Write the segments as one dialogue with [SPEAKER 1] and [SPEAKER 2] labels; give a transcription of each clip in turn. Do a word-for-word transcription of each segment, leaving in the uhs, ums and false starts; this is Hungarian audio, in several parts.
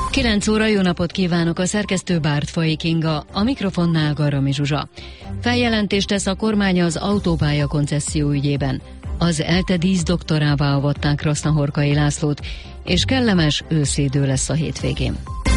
[SPEAKER 1] kilenc óra, jó napot kívánok, a szerkesztő Bártfai Kinga, a mikrofonnál Garami Zsuzsa. Feljelentést tesz a kormány az autópálya koncesszió ügyében. Az ELTE díszdoktorává avatták Krasznahorkai Lászlót, és kellemes őszidő lesz a hétvégén.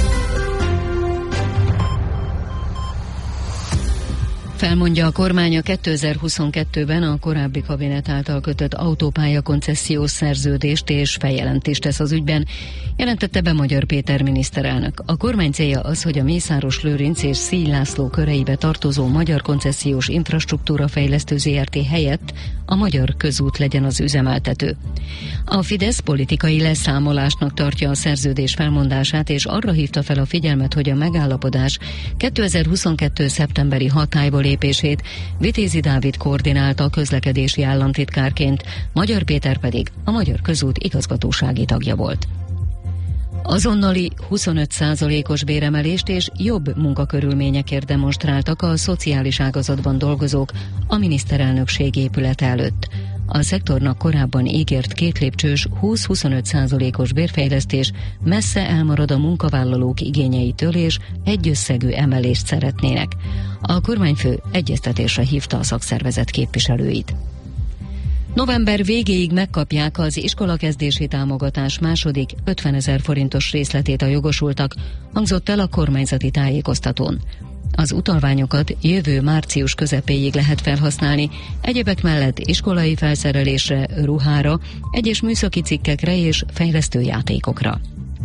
[SPEAKER 1] Felmondja a kormány a kétezer-huszonkettőben a korábbi kabinet által kötött autópálya koncesziós szerződést, és feljelentést tesz az ügyben, jelentette be Magyar Péter miniszterelnök. A kormány célja az, hogy a Mészáros Lőrinc és Szíj László köreibe tartozó Magyar Koncesziós Infrastruktúra Fejlesztő zé er té helyett a Magyar Közút legyen az üzemeltető. A Fidesz politikai leszámolásnak tartja a szerződés felmondását, és arra hívta fel a figyelmet, hogy a megállapodás kétezer-huszonkettő. szeptemberi hatályba lépését Vitézi Dávid koordinálta közlekedési államtitkárként, Magyar Péter pedig a Magyar Közút igazgatósági tagja volt. Azonnali huszonöt százalékos béremelést és jobb munkakörülményekért demonstráltak a szociális ágazatban dolgozók a miniszterelnökség épülete előtt. A szektornak korábban ígért kétlépcsős húsz-huszonöt százalékos bérfejlesztés messze elmarad a munkavállalók igényeitől, és egyösszegű emelést szeretnének. A kormányfő egyeztetésre hívta a szakszervezet képviselőit. November végéig megkapják az iskolakezdési támogatás második ötvenezer forintos részletét a jogosultak, hangzott el a kormányzati tájékoztatón. Az utalványokat jövő március közepéig lehet felhasználni, egyebek mellett iskolai felszerelésre, ruhára, egyes műszaki cikkekre és fejlesztő játékokra.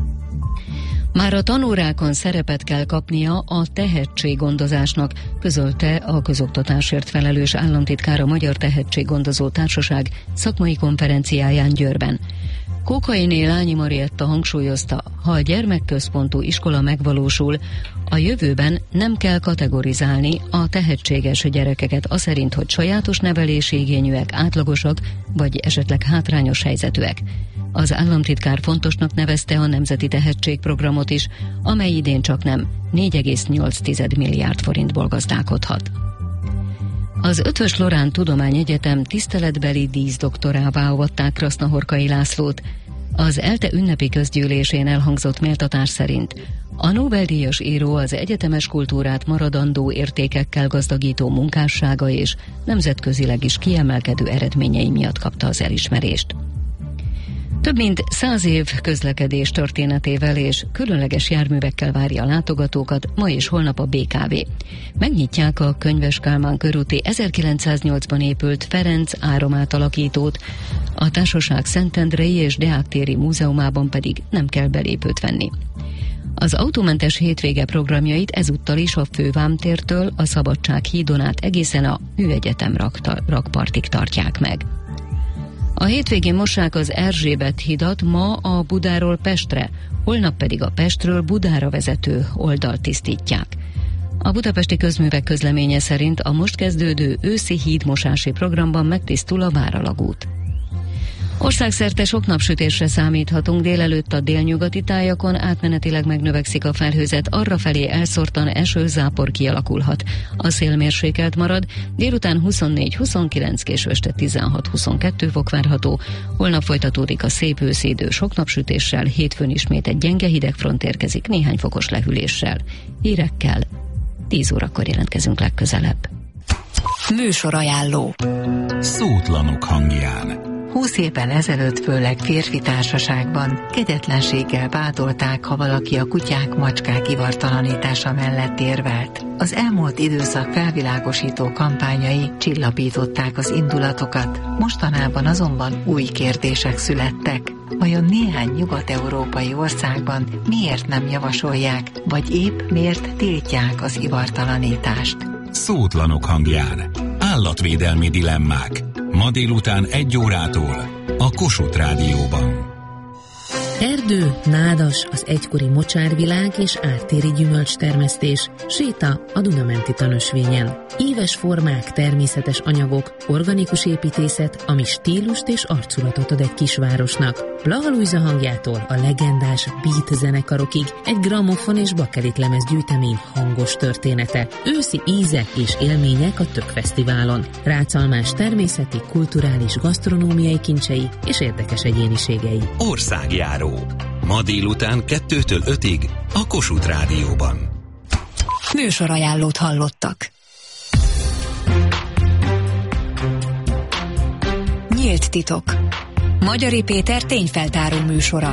[SPEAKER 1] Már a tanórákon szerepet kell kapnia a tehetséggondozásnak, közölte a közoktatásért felelős államtitkár a Magyar Tehetséggondozó Társaság szakmai konferenciáján Győrben. Kókainé Lányi Marietta hangsúlyozta, ha a gyermekközpontú iskola megvalósul, a jövőben nem kell kategorizálni a tehetséges gyerekeket aszerint, hogy sajátos nevelési igényűek, átlagosak vagy esetleg hátrányos helyzetűek. Az államtitkár fontosnak nevezte a Nemzeti Tehetségprogramot is, amely idén csaknem négy egész nyolc milliárd forintból gazdálkodhat. Az Eötvös Loránd Tudományegyetem tiszteletbeli díszdoktorává avatták Krasznahorkai Lászlót. Az ELTE ünnepi közgyűlésén elhangzott méltatás szerint a Nobel-díjas író az egyetemes kultúrát maradandó értékekkel gazdagító munkássága és nemzetközileg is kiemelkedő eredményei miatt kapta az elismerést. Több mint száz év közlekedés történetével és különleges járművekkel várja a látogatókat ma és holnap a bé ká vé. Megnyitják a Könyves Kálmán körúti ezerkilencszáznyolcban épült Ferenc áramátalakítót, a társaság Szentendrei és Deák-téri múzeumában pedig nem kell belépőt venni. Az autómentes hétvége programjait ezúttal is a Fővámtértől a Szabadság hídon át egészen a Műegyetem rakta- rakpartig tartják meg. A hétvégén mossák az Erzsébet hidat ma a Budáról Pestre, holnap pedig a Pestről Budára vezető oldalt tisztítják. A Budapesti Közművek közleménye szerint a most kezdődő őszi hídmosási programban megtisztul a Váralagút. Országszerte sok napsütésre számíthatunk, délelőtt a délnyugati tájakon átmenetileg megnövekszik a felhőzet, arrafelé elszórtan eső-zápor kialakulhat. A szél mérsékelt marad, délután huszonnégy-huszonkilenc, késő este tizenhat-huszonkettő fok várható, holnap folytatódik a szép őszi idő sok napsütéssel, hétfőn ismét egy gyenge hidegfront érkezik néhány fokos lehűléssel. Hírekkel tíz órakor jelentkezünk legközelebb.
[SPEAKER 2] Műsorajánló.
[SPEAKER 3] Szótlanok hangján.
[SPEAKER 2] Húsz évvel ezelőtt főleg férfi társaságban kegyetlenséggel vádolták, ha valaki a kutyák, macskák ivartalanítása mellett érvelt. Az elmúlt időszak felvilágosító kampányai csillapították az indulatokat, mostanában azonban új kérdések születtek. Vajon néhány nyugat-európai országban miért nem javasolják, vagy épp miért tiltják az ivartalanítást?
[SPEAKER 3] Szótlanok hangján. Állatvédelmi dilemmák. Ma délután egy órától a Kossuth Rádióban.
[SPEAKER 4] Erdő, nádas, az egykori mocsárvilág és ártéri gyümölcstermesztés, séta a Duna-menti tanösvényen. Íves formák, természetes anyagok, organikus építészet, ami stílust és arculatot ad egy kisvárosnak. Blaha Lujza hangjától a legendás beat zenekarokig egy grammofon és bakelit lemez gyűjtemény hangos története. Őszi ízek és élmények a Tök Fesztiválon. Rácalmás természeti, kulturális, gasztronómiai kincsei és érdekes egyéniségei.
[SPEAKER 3] Országjáró. Ma délután kettőtől ötig a Kossuth Rádióban.
[SPEAKER 5] Műsorajánlót hallottak. Nyílt titok. Magyari Péter tényfeltáró műsora.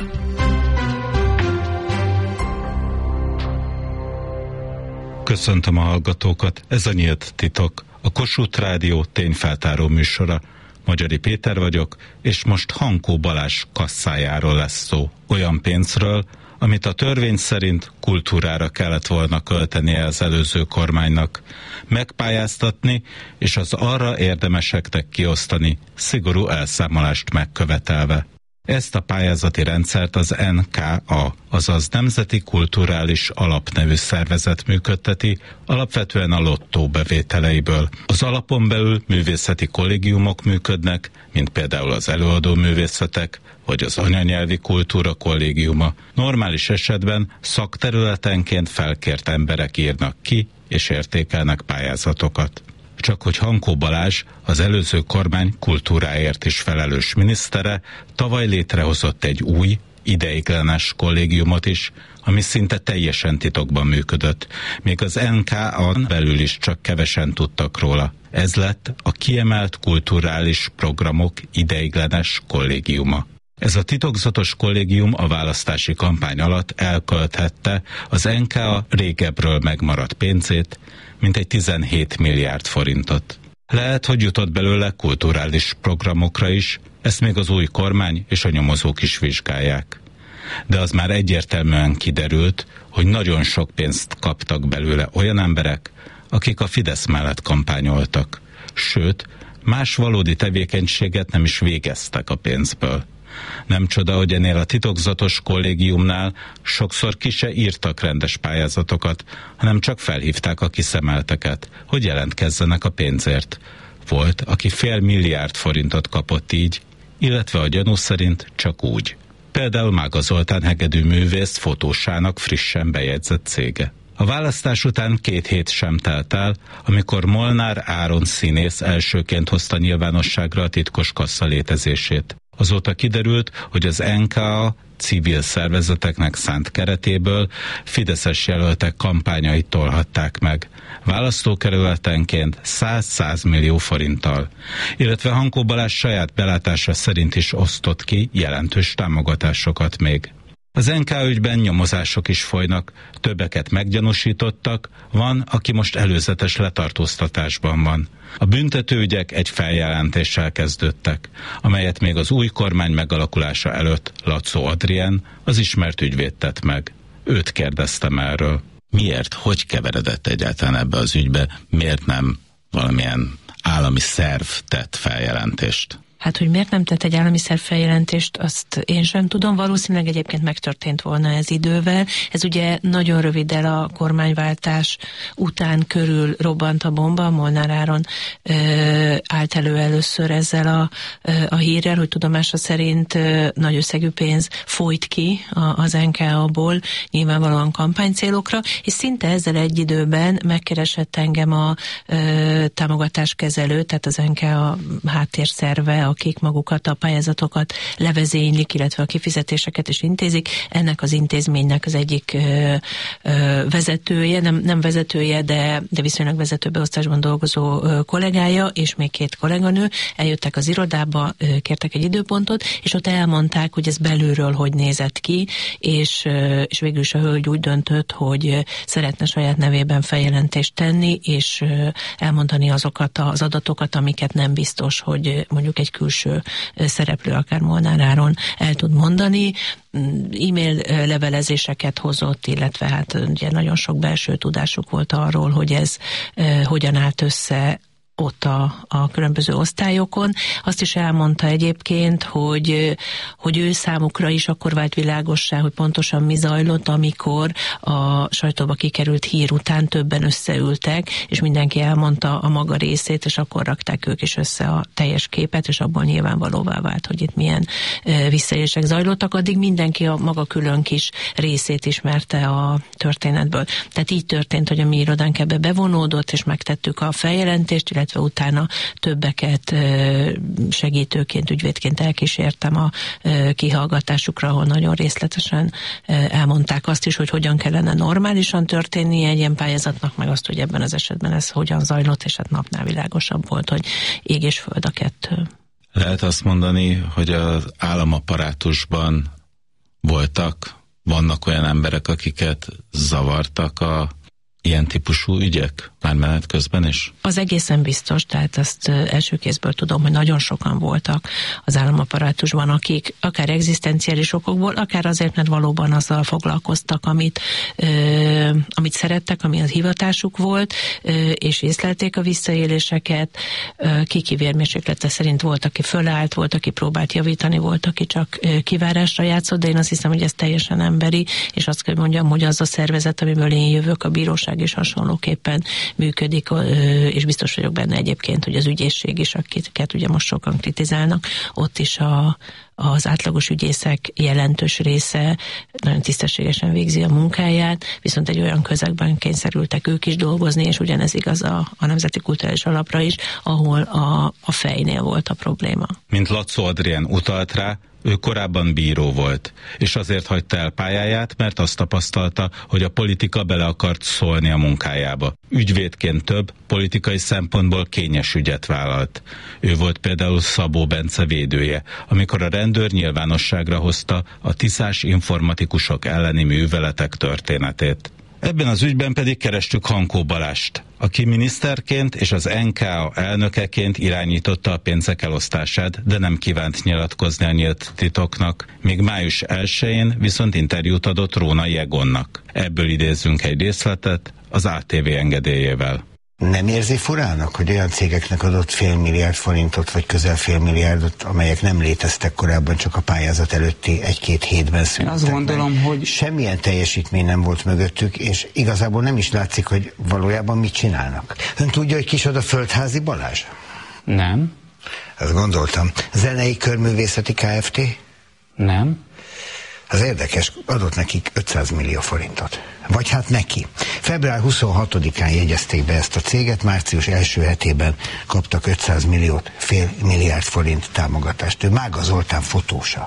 [SPEAKER 6] Köszöntöm a hallgatókat, ez a Nyílt titok, a Kossuth Rádió tényfeltáró műsora. Magyari Péter vagyok, és most Hankó Balázs kasszájáról lesz szó. Olyan pénzről, amit a törvény szerint kultúrára kellett volna költenie az előző kormánynak, megpályáztatni és az arra érdemeseknek kiosztani, szigorú elszámolást megkövetelve. Ezt a pályázati rendszert az en ká á, azaz Nemzeti Kulturális Alap nevű szervezet működteti, alapvetően a lottó bevételeiből. Az alapon belül művészeti kollégiumok működnek, mint például az előadó művészetek, vagy az anyanyelvi kultúra kollégiuma. Normális esetben szakterületenként felkért emberek írnak ki és értékelnek pályázatokat. Csak hogy Hankó Balázs, az előző kormány kultúráért is felelős minisztere, tavaly létrehozott egy új, ideiglenes kollégiumot is, ami szinte teljesen titokban működött, még az en ká á-n belül is csak kevesen tudtak róla. Ez lett a Kiemelt Kulturális Programok Ideiglenes Kollégiuma. Ez a titokzatos kollégium a választási kampány alatt elkölthette az en ká á régebről megmaradt pénzét, mintegy tizenhét milliárd forintot. Lehet, hogy jutott belőle kulturális programokra is, ezt még az új kormány és a nyomozók is vizsgálják. De az már egyértelműen kiderült, hogy nagyon sok pénzt kaptak belőle olyan emberek, akik a Fidesz mellett kampányoltak. Sőt, más valódi tevékenységet nem is végeztek a pénzből. Nem csoda, hogy ennél a titokzatos kollégiumnál sokszor ki se írtak rendes pályázatokat, hanem csak felhívták a kiszemelteket, hogy jelentkezzenek a pénzért. Volt, aki fél milliárd forintot kapott így, illetve a gyanú szerint csak úgy. Például Mága Zoltán hegedű művész fotósának frissen bejegyzett cége. A választás után két hét sem telt el, amikor Molnár Áron színész elsőként hozta nyilvánosságra a titkos kassa létezését. Azóta kiderült, hogy az en ká á civil szervezeteknek szánt keretéből fideszes jelöltek kampányait tolhatták meg. Választókerületenként száz-száz millió forinttal. Illetve Hankó Balázs saját belátása szerint is osztott ki jelentős támogatásokat még. Az en ká á ügyben nyomozások is folynak, többeket meggyanúsítottak, van, aki most előzetes letartóztatásban van. A büntetőügyek egy feljelentéssel kezdődtek, amelyet még az új kormány megalakulása előtt Laczó Adrien, az ismert ügyvéd tett meg. Őt kérdeztem erről.
[SPEAKER 7] Miért, hogy keveredett egyáltalán ebbe az ügybe, miért nem valamilyen állami szerv tett feljelentést?
[SPEAKER 8] Hát, hogy miért nem tett egy állami szerv feljelentést, azt én sem tudom. Valószínűleg egyébként megtörtént volna ez idővel. Ez ugye nagyon röviddel a kormányváltás után körül robbant a bomba. Molnár Áron ö, állt elő először ezzel a, ö, a hírrel, hogy tudomása szerint ö, nagy összegű pénz folyt ki a, az en ká á-ból, nyilvánvalóan kampánycélokra, és szinte ezzel egy időben megkeresett engem a ö, támogatáskezelő, tehát az en ká á háttérszerve, akik magukat, a pályázatokat levezénylik, illetve a kifizetéseket is intézik. Ennek az intézménynek az egyik ö, ö, vezetője, nem, nem vezetője, de, de viszonylag vezetőbeosztásban dolgozó ö, kollégája, és még két kolléganő eljöttek az irodába, ö, kértek egy időpontot, és ott elmondták, hogy ez belülről hogy nézett ki, és, ö, és végül is a hölgy úgy döntött, hogy szeretne saját nevében feljelentést tenni, és ö, elmondani azokat az adatokat, amiket nem biztos, hogy mondjuk egy külső szereplő, akár Molnár Áron el tud mondani. E-mail levelezéseket hozott, illetve hát ugye nagyon sok belső tudásuk volt arról, hogy ez eh, hogyan állt össze ott a, a különböző osztályokon. Azt is elmondta egyébként, hogy, hogy ő számukra is akkor vált világossá, hogy pontosan mi zajlott, amikor a sajtóba kikerült hír után többen összeültek, és mindenki elmondta a maga részét, és akkor rakták ők is össze a teljes képet, és abból nyilvánvalóvá vált, hogy itt milyen visszaélések zajlottak. Addig mindenki a maga külön kis részét ismerte a történetből. Tehát így történt, hogy a mi irodánk ebbe bevonódott, és megtettük a feljelentést, illetve utána többeket segítőként, ügyvédként elkísértem a kihallgatásukra, ahol nagyon részletesen elmondták azt is, hogy hogyan kellene normálisan történnie egy ilyen pályázatnak, meg azt, hogy ebben az esetben ez hogyan zajlott, és hát napnál világosabb volt, hogy ég és föld a kettő.
[SPEAKER 7] Lehet azt mondani, hogy az államapparátusban voltak, vannak olyan emberek, akiket zavartak a ilyen típusú ügyek már menet közben is?
[SPEAKER 8] Az egészen biztos, tehát azt első kézből tudom, hogy nagyon sokan voltak az államapparátusban, akik akár egzisztenciális okokból, akár azért, mert valóban azzal foglalkoztak, amit, ö, amit szerettek, ami az hivatásuk volt, ö, és észlelték a visszaéléseket. Ö, kiki vérmérséklete szerint volt, aki fölállt, volt, aki próbált javítani, volt, aki csak ö, kivárásra játszott, de én azt hiszem, hogy ez teljesen emberi, és azt kell mondjam, hogy az a szervezet, amiből én jövök, a bíróság is hasonlóképpen működik, és biztos vagyok benne egyébként, hogy az ügyészség is, akiket ugye most sokan kritizálnak, ott is a, az átlagos ügyészek jelentős része nagyon tisztességesen végzi a munkáját, viszont egy olyan közegben kényszerültek ők is dolgozni, és ugyanez igaz a, a Nemzeti Kulturális Alapra is, ahol a, a fejnél volt a probléma.
[SPEAKER 6] Mint Laczó Adrien utalt rá, ő korábban bíró volt, és azért hagyta el pályáját, mert azt tapasztalta, hogy a politika bele akart szólni a munkájába. Ügyvédként több, politikai szempontból kényes ügyet vállalt. Ő volt például Szabó Bence védője, amikor a rendőr nyilvánosságra hozta a tiszás informatikusok elleni műveletek történetét. Ebben az ügyben pedig kerestük Hankó Balást, aki miniszterként és az en ká á elnökeként irányította a pénzek elosztását, de nem kívánt nyilatkozni a nyílt titoknak. Még május elsején viszont interjút adott Rónai Egonnak. Ebből idézzünk egy részletet az á té vé engedélyével.
[SPEAKER 9] Nem érzi furának, hogy olyan cégeknek adott fél milliárd forintot, vagy közel fél milliárdot, amelyek nem léteztek korábban, csak a pályázat előtti egy-két hétben születtek?
[SPEAKER 10] Azt gondolom, meg. hogy...
[SPEAKER 9] Semmilyen teljesítmény nem volt mögöttük, és igazából nem is látszik, hogy valójában mit csinálnak. Ön tudja, hogy kicsoda Földházi Balázs?
[SPEAKER 10] Nem.
[SPEAKER 9] Azt gondoltam. Zenei Körművészeti Kft?
[SPEAKER 10] Nem.
[SPEAKER 9] Az érdekes, adott nekik ötszáz millió forintot. Vagy hát neki. február huszonhatodikán jegyezték be ezt a céget, március első hetében kaptak ötszáz milliót, fél milliárd forint támogatást. Ő Mága Zoltán fotósa.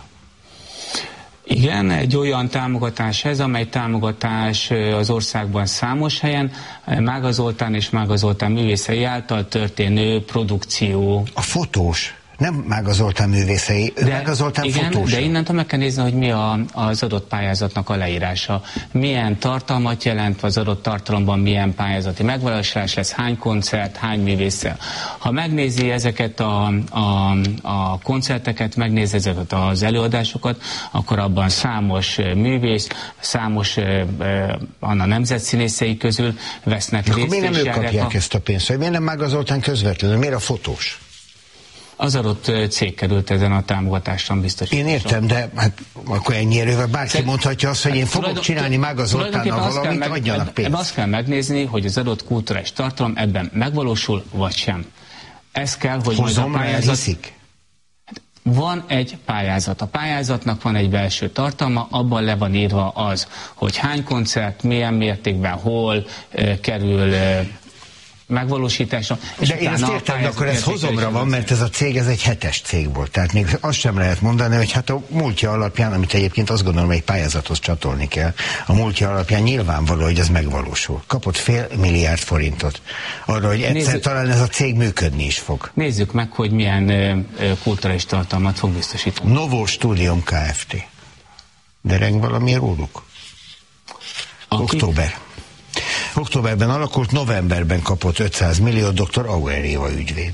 [SPEAKER 10] Igen, egy olyan támogatás ez, amely támogatás az országban számos helyen, Mága Zoltán és Mága Zoltán művészei által történő produkció.
[SPEAKER 9] A fotós. Nem Mága Zoltán művészei, de, Mága Zoltán
[SPEAKER 10] igen,
[SPEAKER 9] fotósa.
[SPEAKER 10] De innentől meg kell nézni, hogy mi a, az adott pályázatnak a leírása. Milyen tartalmat jelent az adott tartalomban, milyen pályázati megvalósulás lesz, hány koncert, hány művésszel. Ha megnézi ezeket a, a, a koncerteket, megnézi ezeket az előadásokat, akkor abban számos művész, számos a nemzetszínészei közül vesznek részt.
[SPEAKER 9] Akkor miért nem ők kapják a... ezt a pénzt? Miért nem Mága Zoltán közvetlenül? Miért a fotós?
[SPEAKER 10] Az adott cég került ezen a támogatáson biztosításra.
[SPEAKER 9] Én értem, de hát akkor ennyi erővel bárki de, mondhatja azt, hogy én fogok tulajdon, csinálni Mága Zoltánnal valamit, meg, adjanak pénzt.
[SPEAKER 10] Azt kell megnézni, hogy az adott kulturális tartalom ebben megvalósul, vagy sem. Ez kell, hogy
[SPEAKER 9] Hozom,
[SPEAKER 10] majd a pályázat...
[SPEAKER 9] Hiszik?
[SPEAKER 10] Van egy pályázat. A pályázatnak van egy belső tartalma, abban le van írva az, hogy hány koncert, milyen mértékben, hol e, kerül... E, megvalósítása.
[SPEAKER 9] De én ezt értem, de akkor ez hozomra van, mert ez a cég, ez egy hetes cég volt. Tehát még azt sem lehet mondani, hogy hát a múltja alapján, amit egyébként azt gondolom, hogy egy pályázathoz csatolni kell, a múltja alapján nyilvánvaló, hogy ez megvalósul. Kapott fél milliárd forintot arra, hogy egyszer Nézzük, talán ez a cég működni is fog.
[SPEAKER 10] Nézzük meg, hogy milyen ö, ö, kulturális tartalmat fog biztosítani.
[SPEAKER 9] Novó Studium Kft. Dereng valami róluk? Aki? Október. Októberben alakult, novemberben kapott ötszáz millió doktor Auer Éva ügyvéd.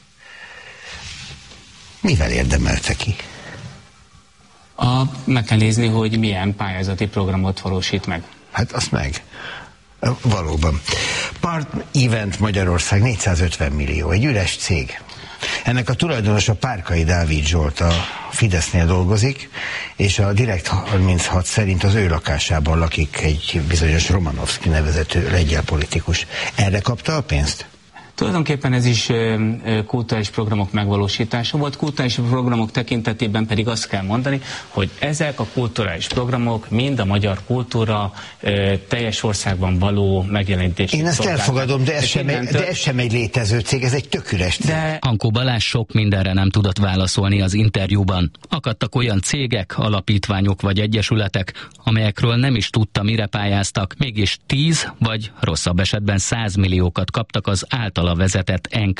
[SPEAKER 9] Mivel érdemelte ki?
[SPEAKER 10] A, meg kell nézni, hogy milyen pályázati programot valósít meg.
[SPEAKER 9] Hát azt meg. Valóban. Part Event Magyarország négyszázötven millió, egy üres cég. Ennek a tulajdonosa Párkai Dávid Zsolt, a Fidesznél dolgozik, és a Direkt harminchat szerint az ő lakásában lakik egy bizonyos Romanovszki nevezető lengyel politikus. Erre kapta a pénzt?
[SPEAKER 10] Tulajdonképpen ez is kulturális programok megvalósítása volt, kulturális programok tekintetében pedig azt kell mondani, hogy ezek a kulturális programok mind a magyar kultúra teljes országban való megjelenítését.
[SPEAKER 9] Én ezt elfogadom, de ez, sem egy, de ez sem egy létező cég, ez egy tök üres cég.
[SPEAKER 11] De... Hankó Balázs sok mindenre nem tudott válaszolni az interjúban. Akadtak olyan cégek, alapítványok vagy egyesületek, amelyekről nem is tudta, mire pályáztak, mégis tíz vagy rosszabb esetben száz milliókat kaptak az általa vezetett en ká